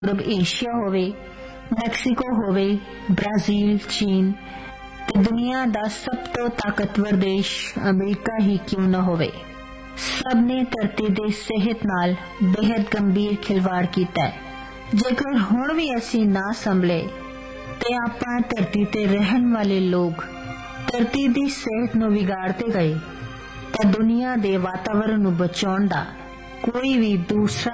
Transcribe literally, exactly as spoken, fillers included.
पूरब एशिया होवे, मैक्सीको होवे, ब्राजील, चीन ते दुनिया दा सब तो ताकतवर देश अमेरिका ही क्यों न होवे, सब ने धरती दे सेहत नाल बेहद गंभीर खिलवाड़ कीता है। जेकर हुण भी असीं ना संभले ते आपां धरती ते रहन वाले लोग धरती दी सेहत नूं विगाड़ते गए तां दुनिया दे वातावरण नूं बचाउण दा कोई भी दूसरा